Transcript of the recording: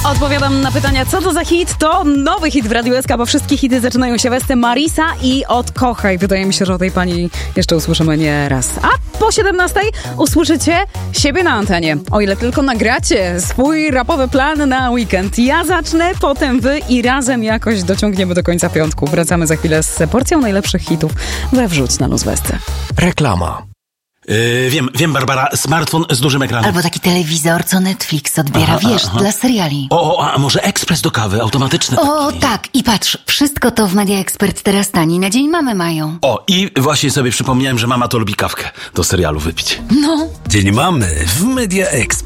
Odpowiadam na pytania, co to za hit? To nowy hit w Radiu SK, bo wszystkie hity zaczynają się westem Marisa i Odkochaj. Wydaje mi się, że o tej pani jeszcze usłyszymy nie raz. A po 17 usłyszycie siebie na antenie. O ile tylko nagracie swój rapowy plan na weekend. Ja zacznę, potem wy i razem jakoś dociągniemy do końca piątku. Wracamy za chwilę z porcją najlepszych hitów we Wrzuć na Luz Westy. Reklama. Wiem, Barbara, smartfon z dużym ekranem. Albo taki telewizor, co Netflix odbiera, dla seriali. A może ekspres do kawy, automatyczny O, taki. tak, i patrz, wszystko to w Media Expert teraz tani, na Dzień Mamy mają. O, i właśnie sobie przypomniałem, że mama to lubi kawkę do serialu wypić. No. Dzień Mamy w Media Expert.